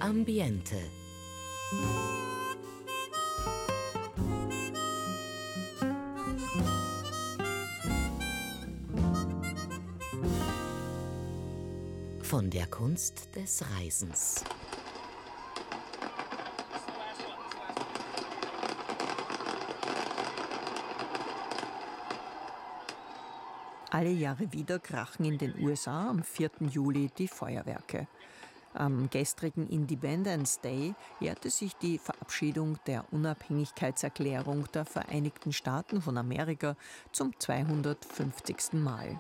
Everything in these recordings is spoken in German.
Ambiente. Von der Kunst des Reisens. Alle Jahre wieder krachen in den USA am 4. Juli die Feuerwerke. Am gestrigen Independence Day jährte sich die Verabschiedung der Unabhängigkeitserklärung der Vereinigten Staaten von Amerika zum 250. Mal.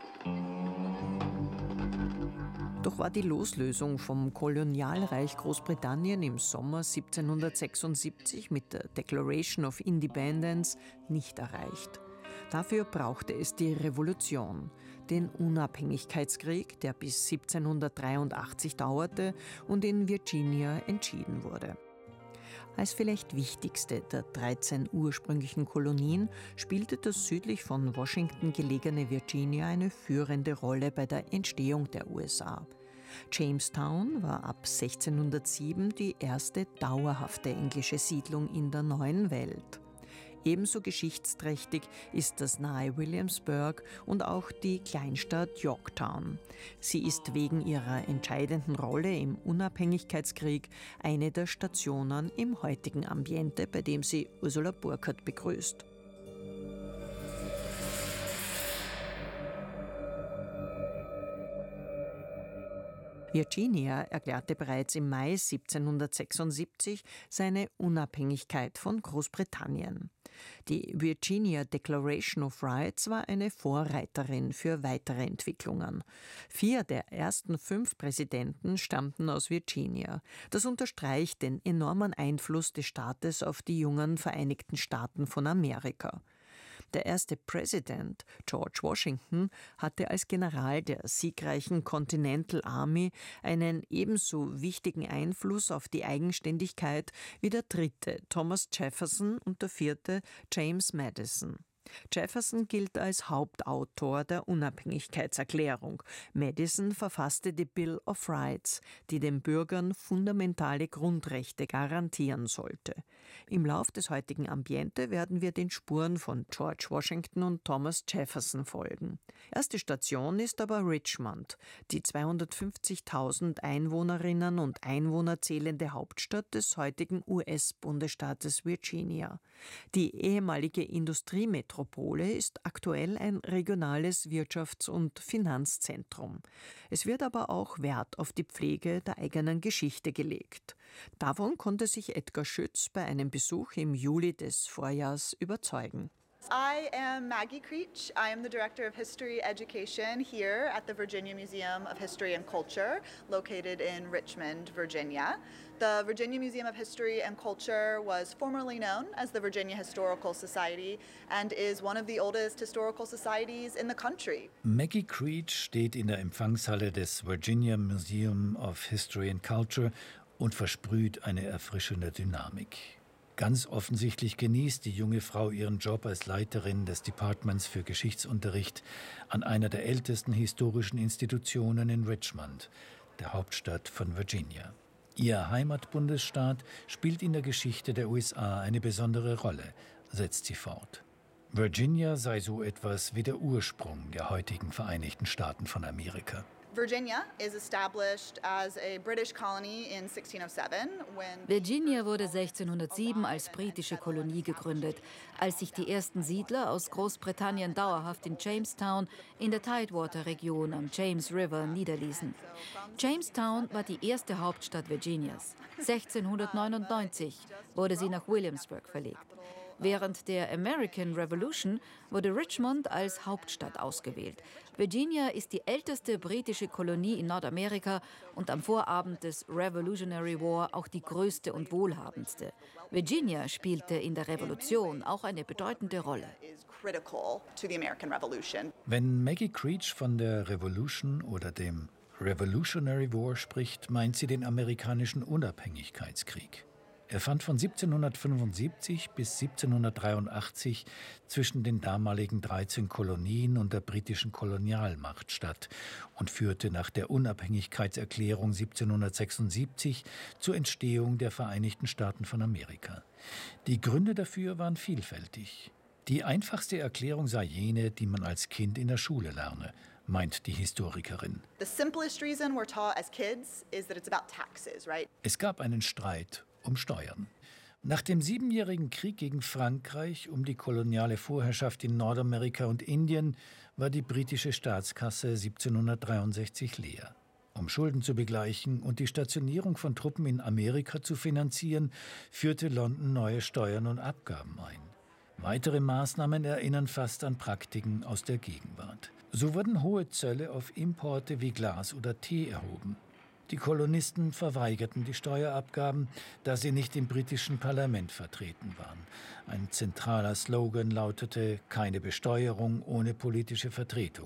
Doch war die Loslösung vom Kolonialreich Großbritannien im Sommer 1776 mit der Declaration of Independence nicht erreicht. Dafür brauchte es die Revolution, den Unabhängigkeitskrieg, der bis 1783 dauerte und in Virginia entschieden wurde. Als vielleicht wichtigste der 13 ursprünglichen Kolonien spielte das südlich von Washington gelegene Virginia eine führende Rolle bei der Entstehung der USA. Jamestown war ab 1607 die erste dauerhafte englische Siedlung in der neuen Welt. Ebenso geschichtsträchtig ist das nahe Williamsburg und auch die Kleinstadt Yorktown. Sie ist wegen ihrer entscheidenden Rolle im Unabhängigkeitskrieg eine der Stationen im heutigen Ambiente, bei dem sie Ursula Burkhardt begrüßt. Virginia erklärte bereits im Mai 1776 seine Unabhängigkeit von Großbritannien. Die Virginia Declaration of Rights war eine Vorreiterin für weitere Entwicklungen. 4 der ersten 5 Präsidenten stammten aus Virginia. Das unterstreicht den enormen Einfluss des Staates auf die jungen Vereinigten Staaten von Amerika. Der erste Präsident, George Washington, hatte als General der siegreichen Continental Army einen ebenso wichtigen Einfluss auf die Eigenständigkeit wie der dritte, Thomas Jefferson, und der vierte, James Madison. Jefferson gilt als Hauptautor der Unabhängigkeitserklärung. Madison verfasste die Bill of Rights, die den Bürgern fundamentale Grundrechte garantieren sollte. Im Lauf des heutigen Ambiente werden wir den Spuren von George Washington und Thomas Jefferson folgen. Erste Station ist aber Richmond, die 250.000 Einwohnerinnen und Einwohner zählende Hauptstadt des heutigen US-Bundesstaates Virginia. Die ehemalige Industriemetropole ist aktuell ein regionales Wirtschafts- und Finanzzentrum. Es wird aber auch Wert auf die Pflege der eigenen Geschichte gelegt. Davon konnte sich Edgar Schütz bei einem Besuch im Juli des Vorjahrs überzeugen. I am Maggie Creech. I am the Director of History Education here at the Virginia Museum of History and Culture, located in Richmond, Virginia. The Virginia Museum of History and Culture was formerly known as the Virginia Historical Society and is one of the oldest historical societies in the country. Maggie Creech steht in der Empfangshalle des Virginia Museum of History and Culture und versprüht eine erfrischende Dynamik. Ganz offensichtlich genießt die junge Frau ihren Job als Leiterin des Departments für Geschichtsunterricht an einer der ältesten historischen Institutionen in Richmond, der Hauptstadt von Virginia. Ihr Heimatbundesstaat spielt in der Geschichte der USA eine besondere Rolle, setzt sie fort. Virginia sei so etwas wie der Ursprung der heutigen Vereinigten Staaten von Amerika. Virginia is established as a British colony in 1607 when Virginia wurde 1607 als britische Kolonie gegründet, als sich die ersten Siedler aus Großbritannien dauerhaft in Jamestown in der Tidewater-Region am James River niederließen. Jamestown war die erste Hauptstadt Virginias. 1699 wurde sie nach Williamsburg verlegt. Während der American Revolution wurde Richmond als Hauptstadt ausgewählt. Virginia ist die älteste britische Kolonie in Nordamerika und am Vorabend des Revolutionary War auch die größte und wohlhabendste. Virginia spielte in der Revolution auch eine bedeutende Rolle. Wenn Maggie Creech von der Revolution oder dem Revolutionary War spricht, meint sie den amerikanischen Unabhängigkeitskrieg. Er fand von 1775 bis 1783 zwischen den damaligen 13 Kolonien und der britischen Kolonialmacht statt und führte nach der Unabhängigkeitserklärung 1776 zur Entstehung der Vereinigten Staaten von Amerika. Die Gründe dafür waren vielfältig. Die einfachste Erklärung sei jene, die man als Kind in der Schule lerne, meint die Historikerin. Es gab einen Streit um Steuern. Nach dem 7-jährigen Krieg gegen Frankreich um die koloniale Vorherrschaft in Nordamerika und Indien war die britische Staatskasse 1763 leer. Um Schulden zu begleichen und die Stationierung von Truppen in Amerika zu finanzieren, führte London neue Steuern und Abgaben ein. Weitere Maßnahmen erinnern fast an Praktiken aus der Gegenwart. So wurden hohe Zölle auf Importe wie Glas oder Tee erhoben. Die Kolonisten verweigerten die Steuerabgaben, da sie nicht im britischen Parlament vertreten waren. Ein zentraler Slogan lautete: keine Besteuerung ohne politische Vertretung.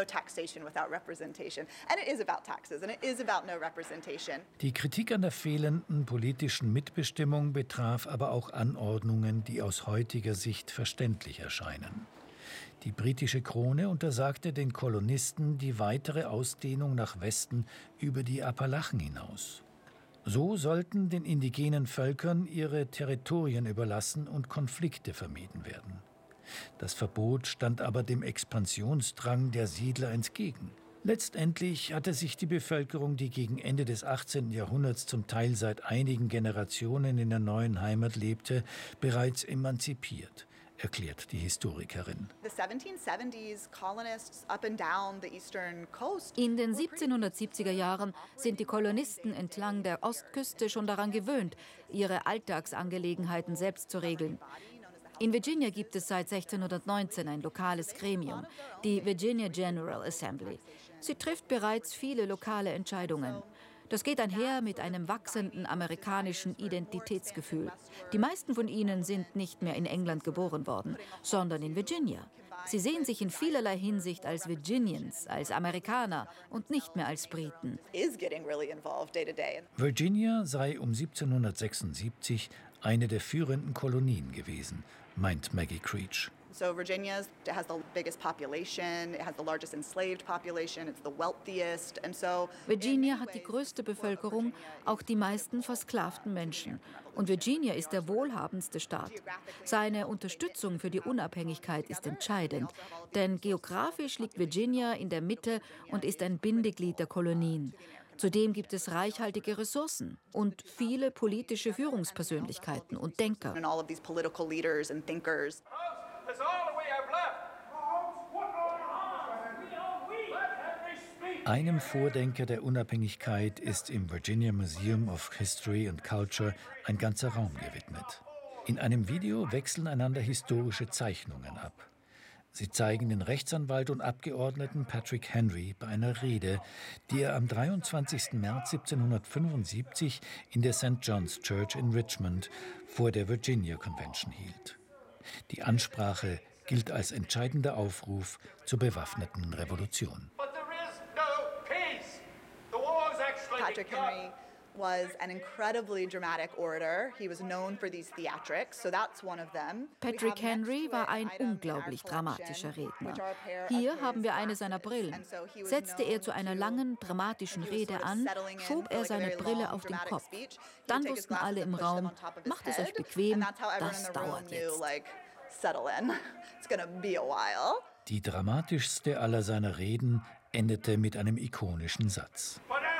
Die Kritik an der fehlenden politischen Mitbestimmung betraf aber auch Anordnungen, die aus heutiger Sicht verständlich erscheinen. Die britische Krone untersagte den Kolonisten die weitere Ausdehnung nach Westen über die Appalachen hinaus. So sollten den indigenen Völkern ihre Territorien überlassen und Konflikte vermieden werden. Das Verbot stand aber dem Expansionsdrang der Siedler entgegen. Letztendlich hatte sich die Bevölkerung, die gegen Ende des 18. Jahrhunderts zum Teil seit einigen Generationen in der neuen Heimat lebte, bereits emanzipiert, erklärt die Historikerin. In den 1770er Jahren sind die Kolonisten entlang der Ostküste schon daran gewöhnt, ihre Alltagsangelegenheiten selbst zu regeln. In Virginia gibt es seit 1619 ein lokales Gremium, die Virginia General Assembly. Sie trifft bereits viele lokale Entscheidungen. Das geht einher mit einem wachsenden amerikanischen Identitätsgefühl. Die meisten von ihnen sind nicht mehr in England geboren worden, sondern in Virginia. Sie sehen sich in vielerlei Hinsicht als Virginians, als Amerikaner und nicht mehr als Briten. Virginia sei um 1776 eine der führenden Kolonien gewesen, meint Maggie Creech. So Virginia has the biggest population, it has the largest enslaved population, it's the wealthiest, and so Virginia hat die größte Bevölkerung, auch die meisten versklavten Menschen. Und Virginia ist der wohlhabendste Staat. Seine Unterstützung für die Unabhängigkeit ist entscheidend, denn geografisch liegt Virginia in der Mitte und ist ein Bindeglied der Kolonien. Zudem gibt es reichhaltige Ressourcen und viele politische Führungspersönlichkeiten und Denker. That's all we have left. Einem Vordenker der Unabhängigkeit ist im Virginia Museum of History and Culture ein ganzer Raum gewidmet. In einem Video wechseln einander historische Zeichnungen ab. Sie zeigen den Rechtsanwalt und Abgeordneten Patrick Henry bei einer Rede, die er am 23. März 1775 in der St. John's Church in Richmond vor der Virginia Convention hielt. Die Ansprache gilt als entscheidender Aufruf zur bewaffneten Revolution. Patrick Henry was an incredibly dramatic orator. He was known for these theatrics, so that's one of them. Patrick Henry war ein unglaublich dramatischer Redner. Hier haben wir eine seiner Brillen. Setzte er zu einer langen, dramatischen Rede an, schob er seine Brille auf den Kopf. Dann wussten alle im Raum, macht es euch bequem, das dauert jetzt. Die dramatischste aller seiner Reden endete mit einem ikonischen Satz.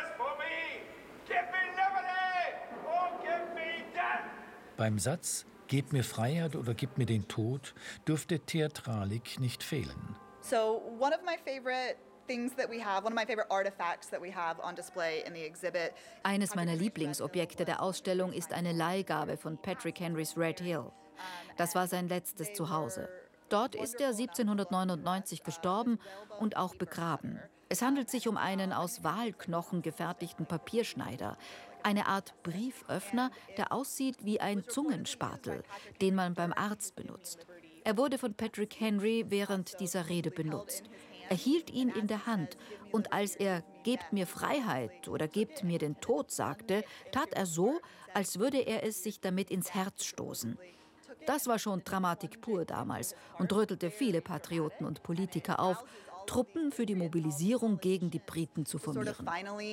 Beim Satz "Gebt mir Freiheit oder gebt mir den Tod" dürfte Theatralik nicht fehlen. So one of my favorite artifacts that we have on display in the exhibit. Eines meiner Lieblingsobjekte der Ausstellung ist eine Leihgabe von Patrick Henrys Red Hill. Das war sein letztes Zuhause. Dort ist er 1799 gestorben und auch begraben. Es handelt sich um einen aus Walknochen gefertigten Papierschneider, eine Art Brieföffner, der aussieht wie ein Zungenspatel, den man beim Arzt benutzt. Er wurde von Patrick Henry während dieser Rede benutzt. Er hielt ihn in der Hand und als er »Gebt mir Freiheit« oder »Gebt mir den Tod« sagte, tat er so, als würde er es sich damit ins Herz stoßen. Das war schon Dramatik pur damals und rüttelte viele Patrioten und Politiker auf, Truppen für die Mobilisierung gegen die Briten zu formieren.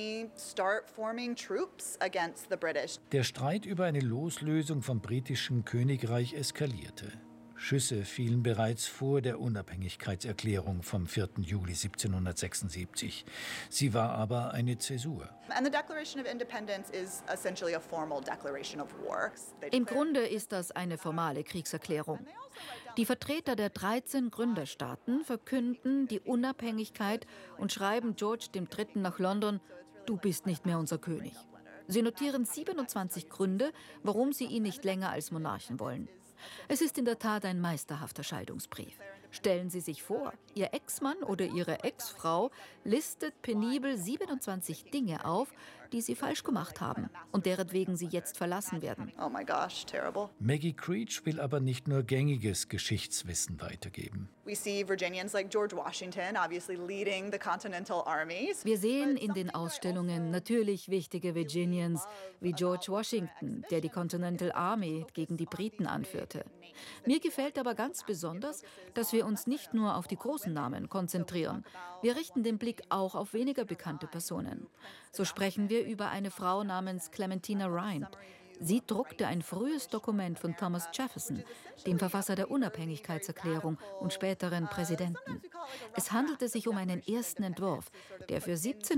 Der Streit über eine Loslösung vom britischen Königreich eskalierte. Schüsse fielen bereits vor der Unabhängigkeitserklärung vom 4. Juli 1776. Sie war aber eine Zäsur. Im Grunde ist das eine formale Kriegserklärung. Die Vertreter der 13 Gründerstaaten verkünden die Unabhängigkeit und schreiben George III. Nach London: Du bist nicht mehr unser König. Sie notieren 27 Gründe, warum sie ihn nicht länger als Monarchen wollen. Es ist in der Tat ein meisterhafter Scheidungsbrief. Stellen Sie sich vor, Ihr Ex-Mann oder Ihre Ex-Frau listet penibel 27 Dinge auf, die Sie falsch gemacht haben und deretwegen Sie jetzt verlassen werden. Oh my gosh, terrible. Maggie Creech will aber nicht nur gängiges Geschichtswissen weitergeben. We see Virginians like George Washington obviously leading the Continental Armies. Wir sehen in den Ausstellungen natürlich wichtige Virginians wie George Washington, der die Continental Army gegen die Briten anführte. Mir gefällt aber ganz besonders, dass wir uns nicht nur auf die großen Namen konzentrieren. Wir richten den Blick auch auf weniger bekannte Personen. So sprechen wir über eine Frau namens Clementina Rind. Sie druckte ein frühes Dokument von Thomas Jefferson, dem Verfasser der Unabhängigkeitserklärung und späteren Präsidenten. Es handelte sich um einen ersten Entwurf, der für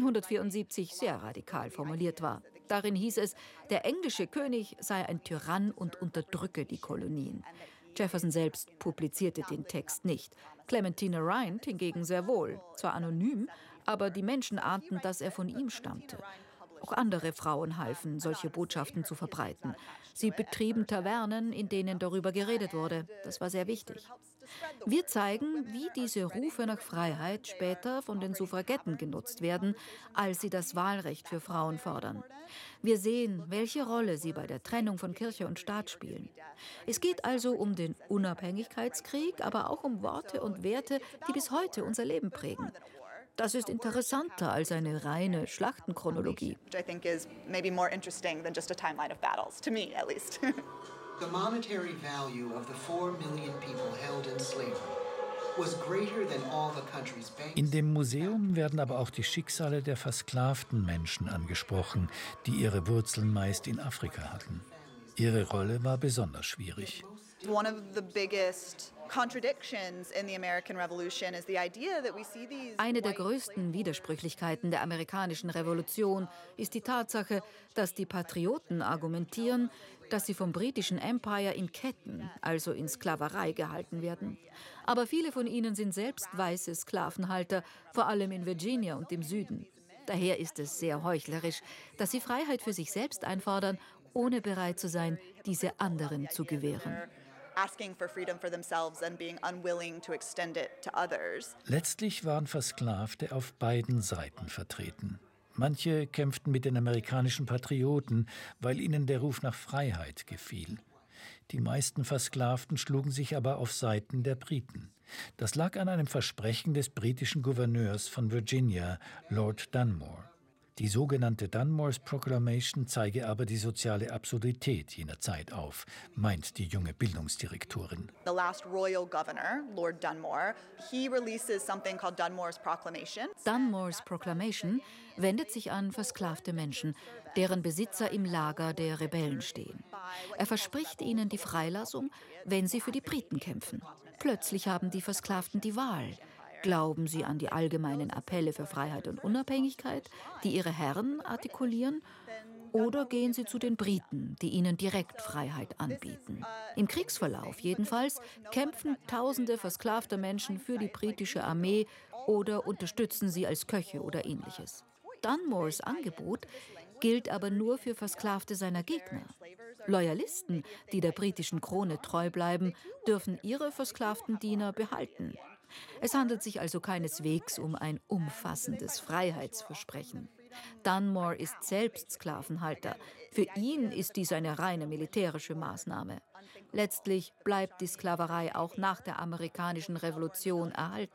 1774 sehr radikal formuliert war. Darin hieß es, der englische König sei ein Tyrann und unterdrücke die Kolonien. Jefferson selbst publizierte den Text nicht. Clementina Rind hingegen sehr wohl, zwar anonym, aber die Menschen ahnten, dass er von ihm stammte. Auch andere Frauen halfen, solche Botschaften zu verbreiten. Sie betrieben Tavernen, in denen darüber geredet wurde. Das war sehr wichtig. Wir zeigen, wie diese Rufe nach Freiheit später von den Suffragetten genutzt werden, als sie das Wahlrecht für Frauen fordern. Wir sehen, welche Rolle sie bei der Trennung von Kirche und Staat spielen. Es geht also um den Unabhängigkeitskrieg, aber auch um Worte und Werte, die bis heute unser Leben prägen. Das ist interessanter als eine reine Schlachtenchronologie. Which I think is maybe more interesting than just a timeline of battles, to me at least. The monetary value of the 4 million people held in slavery was greater than all the country's banks. In dem Museum werden aber auch die Schicksale der versklavten Menschen angesprochen, die ihre Wurzeln meist in Afrika hatten. Ihre Rolle war besonders schwierig. One of the biggest contradictions in the American Revolution is the idea that we see these Eine der größten Widersprüchlichkeiten der amerikanischen Revolution ist die Tatsache, dass die Patrioten argumentieren, dass sie vom britischen Empire in Ketten, also in Sklaverei, gehalten werden. Aber viele von ihnen sind selbst weiße Sklavenhalter, vor allem in Virginia und im Süden. Daher ist es sehr heuchlerisch, dass sie Freiheit für sich selbst einfordern, ohne bereit zu sein, diese anderen zu gewähren. asking for freedom for themselves and being unwilling to extend it to others. Letztlich waren Versklavte auf beiden Seiten vertreten. Manche kämpften mit den amerikanischen Patrioten, weil ihnen der Ruf nach Freiheit gefiel. Die meisten Versklavten schlugen sich aber auf Seiten der Briten. Das lag an einem Versprechen des britischen Gouverneurs von Virginia, Lord Dunmore. Die sogenannte Dunmore's Proclamation zeige aber die soziale Absurdität jener Zeit auf, meint die junge Bildungsdirektorin. The last royal governor, Lord Dunmore, he releases something called Dunmore's Proclamation. Dunmore's Proclamation wendet sich an versklavte Menschen, deren Besitzer im Lager der Rebellen stehen. Er verspricht ihnen die Freilassung, wenn sie für die Briten kämpfen. Plötzlich haben die Versklavten die Wahl. Glauben sie an die allgemeinen Appelle für Freiheit und Unabhängigkeit, die ihre Herren artikulieren? Oder gehen sie zu den Briten, die ihnen direkt Freiheit anbieten? Im Kriegsverlauf jedenfalls kämpfen Tausende versklavter Menschen für die britische Armee oder unterstützen sie als Köche oder Ähnliches. Dunmores Angebot gilt aber nur für Versklavte seiner Gegner. Loyalisten, die der britischen Krone treu bleiben, dürfen ihre versklavten Diener behalten. Es handelt sich also keineswegs um ein umfassendes Freiheitsversprechen. Dunmore ist selbst Sklavenhalter. Für ihn ist dies eine reine militärische Maßnahme. Letztlich bleibt die Sklaverei auch nach der amerikanischen Revolution erhalten.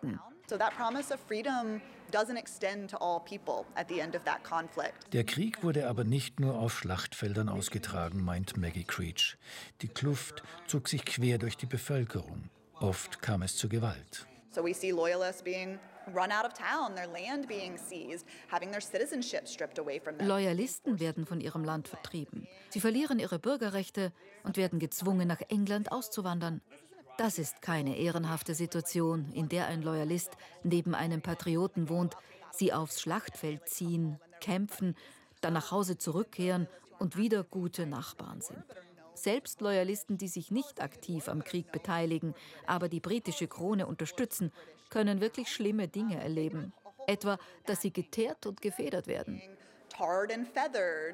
So that promise of freedom doesn't extend to all people at the end of that conflict. Der Krieg wurde aber nicht nur auf Schlachtfeldern ausgetragen, meint Maggie Creech. Die Kluft zog sich quer durch die Bevölkerung. Oft kam es zu Gewalt. So we see loyalists being run out of town, their land being seized, having their citizenship stripped away from them. Loyalisten werden von ihrem Land vertrieben. Sie verlieren ihre Bürgerrechte und werden gezwungen, nach England auszuwandern. Das ist keine ehrenhafte Situation, in der ein Loyalist neben einem Patrioten wohnt, sie aufs Schlachtfeld ziehen, kämpfen, dann nach Hause zurückkehren und wieder gute Nachbarn sind. Selbst Loyalisten, die sich nicht aktiv am Krieg beteiligen, aber die britische Krone unterstützen, können wirklich schlimme Dinge erleben. Etwa, dass sie geteert und gefedert werden. Tarred and feathered.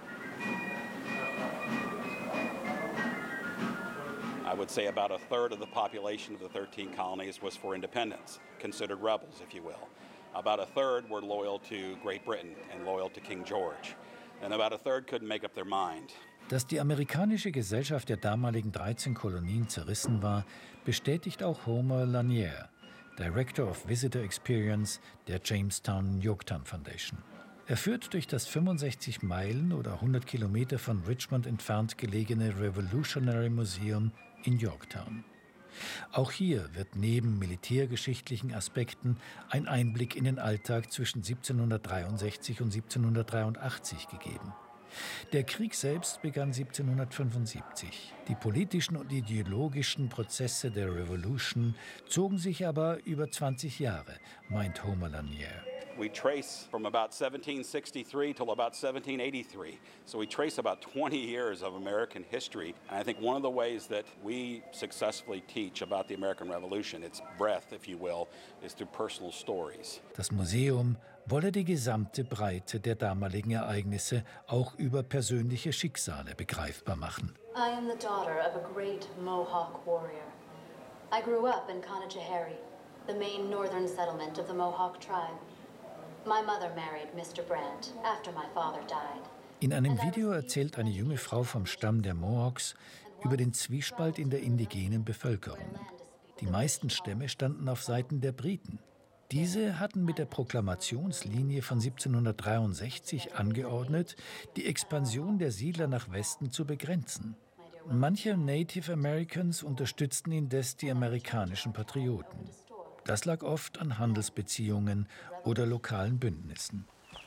I would say about a third of the population of the 13 colonies was for independence, considered rebels, if you will. About a third were loyal to Great Britain and loyal to King George. And about a third couldn't make up their mind. Dass die amerikanische Gesellschaft der damaligen 13 Kolonien zerrissen war, bestätigt auch Homer Lanier, Director of Visitor Experience der Jamestown Yorktown Foundation. Er führt durch das 65 Meilen oder 100 Kilometer von Richmond entfernt gelegene Revolutionary Museum in Yorktown. Auch hier wird neben militärgeschichtlichen Aspekten ein Einblick in den Alltag zwischen 1763 und 1783 gegeben. Der Krieg selbst begann 1775. Die politischen und ideologischen Prozesse der Revolution zogen sich aber über 20 Jahre, meint Homer Lanier. We trace from about 1763 till about 1783. So we trace about 20 years of American history. And I think one of the ways that we successfully teach about the American Revolution, its breadth, if you will, is through personal stories. Das Museum wolle die gesamte Breite der damaligen Ereignisse auch über persönliche Schicksale begreifbar machen. I am the daughter of a great Mohawk warrior. I grew up in Conajohary, the main northern settlement of the Mohawk tribe. My mother married Mr. Brandt after my father died. In einem Video erzählt eine junge Frau vom Stamm der Mohawks über den Zwiespalt in der indigenen Bevölkerung. Die meisten Stämme standen auf Seiten der Briten. Diese hatten mit der Proklamationslinie von 1763 angeordnet, die Expansion der Siedler nach Westen zu begrenzen. Manche Native Americans unterstützten indes die amerikanischen Patrioten. Das lag oft an Handelsbeziehungen oder lokalen Bündnissen.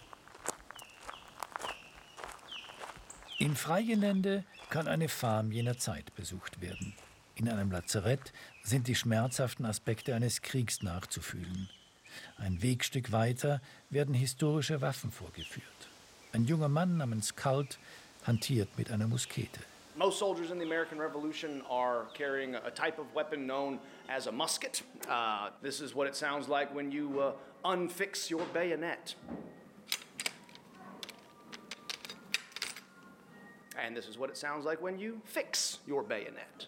Im Freigelände kann eine Farm jener Zeit besucht werden. In einem Lazarett sind die schmerzhaften Aspekte eines Kriegs nachzufühlen. Ein Wegstück weiter werden historische Waffen vorgeführt. Ein junger Mann namens Colt hantiert mit einer Muskete. Most soldiers in the American Revolution are carrying a type of weapon known as a musket. This is what it sounds like when you unfix your bayonet. And this is what it sounds like when you fix your bayonet.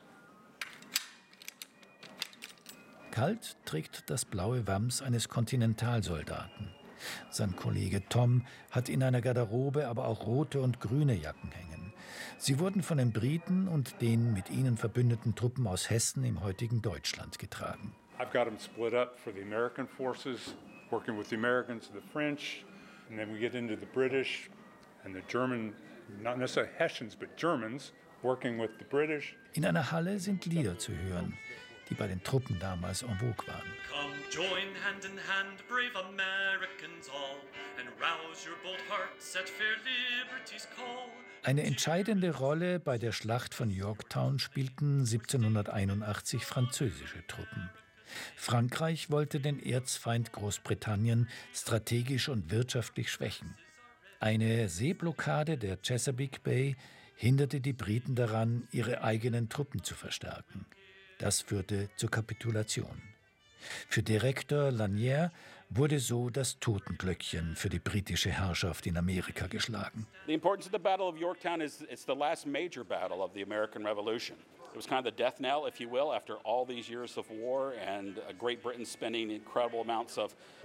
Colt trägt das blaue Wams eines Kontinentalsoldaten. Sein Kollege Tom hat in einer Garderobe aber auch rote und grüne Jacken hängen. Sie wurden von den Briten und den mit ihnen verbündeten Truppen aus Hessen im heutigen Deutschland getragen. I've got them split up for the American forces, working with the Americans and the French, and then we get into the British and the German, not necessarily Hessians, but Germans, working with the British. In einer Halle sind Lieder zu hören, die bei den Truppen damals en vogue waren. Come join hand in hand, brave Americans all, and rouse your bold hearts at fair liberty's call. Eine entscheidende Rolle bei der Schlacht von Yorktown spielten 1781 französische Truppen. Frankreich wollte den Erzfeind Großbritannien strategisch und wirtschaftlich schwächen. Eine Seeblockade der Chesapeake Bay hinderte die Briten daran, ihre eigenen Truppen zu verstärken. Das führte zur Kapitulation. Für Direktor Lanier wurde so das Totenglöckchen für die britische Herrschaft in Amerika geschlagen. The importance of the Battle of Yorktown is it's the last major battle of the American Revolution. It was kind of the death knell, if you will, after all these years of war and Great Britain spending incredible amounts of